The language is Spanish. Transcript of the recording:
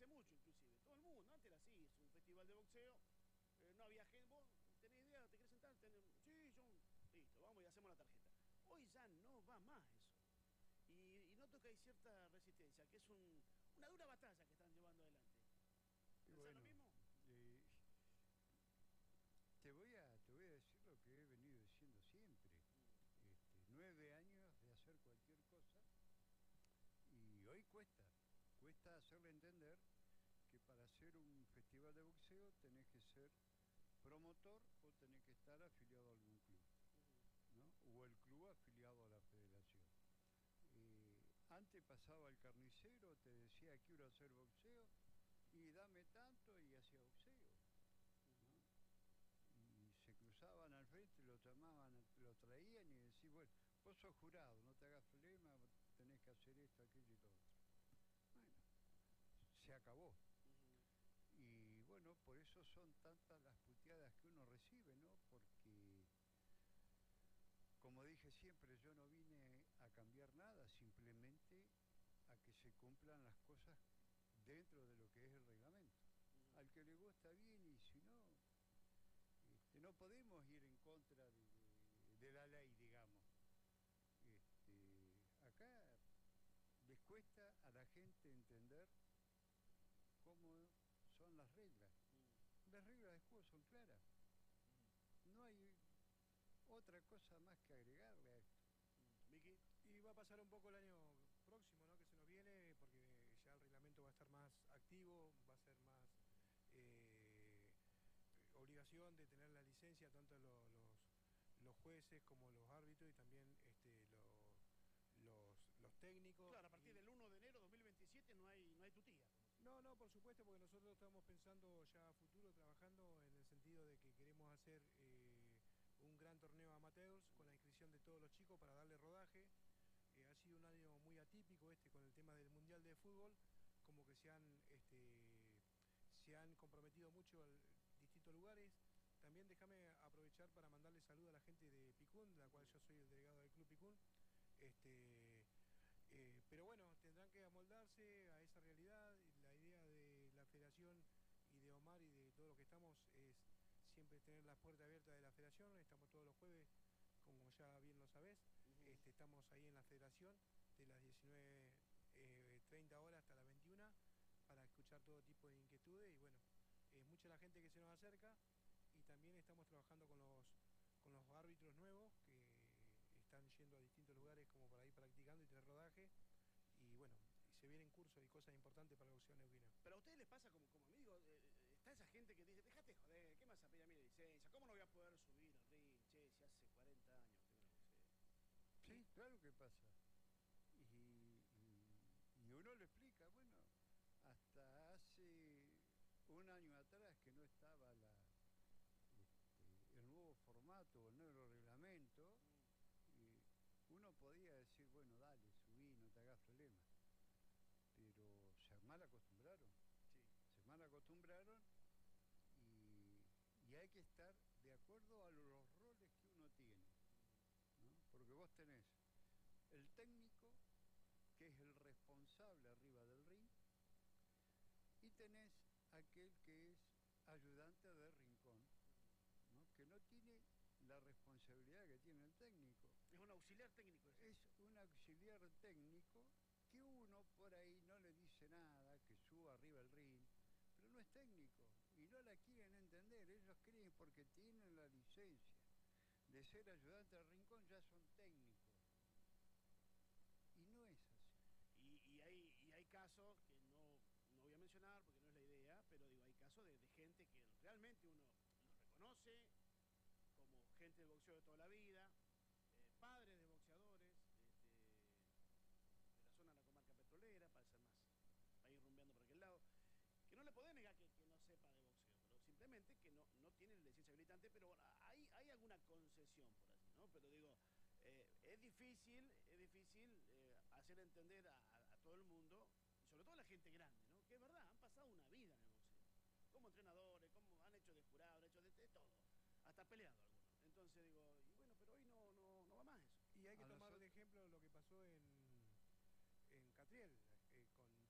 hace mucho inclusive, todo el mundo, antes era así, es un festival de boxeo, no había gente, vos tenés idea, te querés sentar, sí, yo, listo, vamos y hacemos la tarjeta. Hoy ya no va más eso. Y noto que hay cierta resistencia, que es una dura batalla que están llevando adelante. Y ¿Pensás lo bueno, mismo? eh, te voy a decir lo que he venido diciendo siempre. 9 años de hacer cualquier cosa y hoy cuesta hacerle entender que para hacer un festival de boxeo tenés que ser promotor o tenés que estar afiliado a algún club, ¿no? O el club afiliado a la federación. Antes pasaba el carnicero, te decía quiero hacer boxeo y dame tanto y hacía boxeo, ¿no? Y se cruzaban al frente, lo llamaban, lo traían y decían, bueno, vos sos jurado, no te hagas problema, tenés que hacer esto, aquello y lo otro. Bueno, se acabó. Y bueno, por eso son tantas las puteadas que uno recibe, ¿no? Porque, como dije siempre, yo no vine a cambiar nada, simplemente a que se cumplan las cosas dentro de lo que es el reglamento. Al que le gusta bien y si no, no podemos ir en contra de la ley, digamos. Acá les cuesta a la gente entender cómo son las reglas. Las reglas de juego son claras. No hay otra cosa más que agregarle a esto. Vicky. Y va a pasar un poco el año próximo, ¿no? Que se nos viene, porque ya el reglamento va a estar más activo, va a ser más obligación de tener la licencia, tanto los jueces como los árbitros y también los técnicos. Claro, a partir del 1 de enero de 2027 no hay tutía. No, por supuesto, porque nosotros estamos pensando ya a futuro, trabajando en el sentido de que queremos hacer un gran torneo amateurs con la inscripción de todos los chicos para darle rodaje. Ha sido un año muy atípico con el tema del Mundial de Fútbol, como que se han comprometido mucho en distintos lugares. También déjame aprovechar para mandarle salud a la gente de Picún, de la cual yo soy el delegado del Club Picún. Pero bueno, tendrán que amoldarse a esa realidad. La idea de la federación y de Omar y de todo lo que estamos es siempre tener las puertas abiertas de la federación. Estamos todos los jueves, como ya bien lo sabés. Estamos ahí en la federación de las 19:30 horas hasta las 21 para escuchar todo tipo de inquietudes. Y bueno, es mucha la gente que se nos acerca y también estamos trabajando con los árbitros nuevos que están yendo a distintos lugares como para ir practicando y tener rodaje. Y bueno, se vienen cursos y cosas importantes para la boxeo neuquino. Pero a ustedes les pasa como amigo, está esa gente que dice, déjate joder, ¿qué más a pedir a mí la licencia? ¿Cómo no voy a poder subir al ring? Che, si hace 40 años que no boxeo. Sí, claro que pasa. Y uno le explica, bueno, hasta hace un año atrás que no estaba el nuevo formato, el nuevo reglamento, uno podía decir, bueno, dale, subí, no te hagas problema. Pero se mal acostumbraron. Sí. Se mal acostumbraron y hay que estar de acuerdo a los roles que uno tiene, ¿no? Porque vos tenés el técnico, que es el responsable arriba del ring, y tenés aquel que es ayudante de rincón, ¿no? Que no tiene la responsabilidad que tiene el técnico. Es un auxiliar técnico. Es un auxiliar técnico que uno por ahí no le dice nada, que suba arriba el ring, pero no es técnico y no la quieren entender. Ellos creen porque tienen la licencia de ser ayudante de rincón ya son técnicos y no es así. Y hay casos que no voy a mencionar porque no es la idea, pero digo, hay casos de gente que realmente uno los reconoce como gente de boxeo de toda la vida, padres de boxeadores, de la zona de la comarca petrolera, para ser más, para ir rumbeando por aquel lado, que no le podés negar que no sepa de boxeo, pero simplemente que no tiene licencia habilitante, pero bueno, hay alguna concesión por así, ¿no? Pero digo, es difícil hacer entender a todo el mundo, y sobre todo a la gente grande, ¿no? Que es verdad, han pasado una vida en el boxeo, como entrenadores, como han hecho de jurado, han hecho de todo, hasta peleado algunos. Entonces digo, y bueno, pero hoy no va más eso. Y hay que tomar de ejemplo lo que pasó en